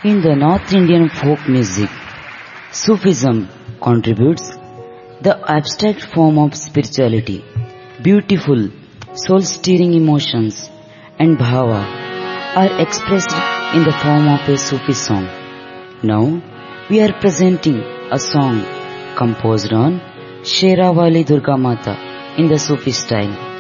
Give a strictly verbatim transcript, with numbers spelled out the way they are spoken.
In the North Indian folk music, Sufism contributes the abstract form of spirituality. Beautiful, soul-stirring emotions and bhava are expressed in the form of a Sufi song. Now, we are presenting a song composed on Sherawali Durga Mata in the Sufi style.